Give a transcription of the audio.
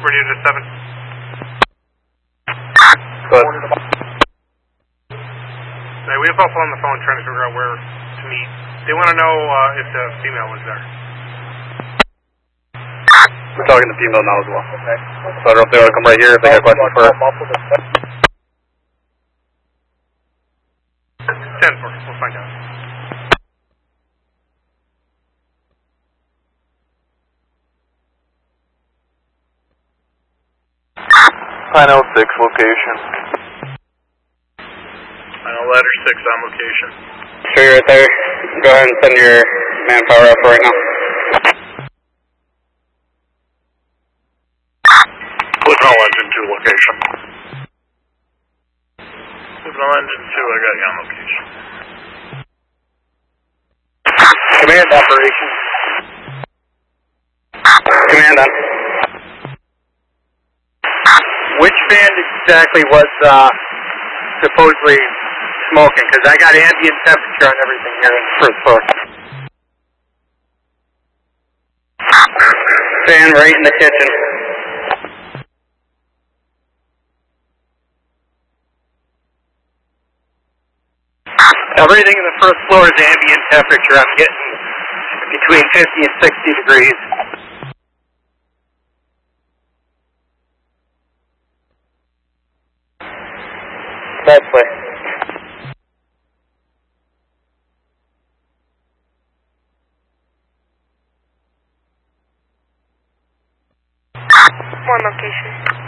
Radio to 7. Good. Hey, we have Buffalo on the phone trying to figure out where to meet. They want to know if the female was there. We're talking to female now as well. Okay. So I don't know if they want to come right here if they got questions for us. 10-4, we'll find out. Pine 6 location. Ladder 6 on location. Sure, you're right there. Go ahead and send your manpower up right now. Signal engine 2 location. Signal engine 2, I got you on location. Command operation. Command on. Which fan exactly was supposedly smoking? Because I got ambient temperature on everything here in the first floor. Fan right in the kitchen. Everything in the first floor is ambient temperature. I'm getting between 50 and 60 degrees. That's way. One location.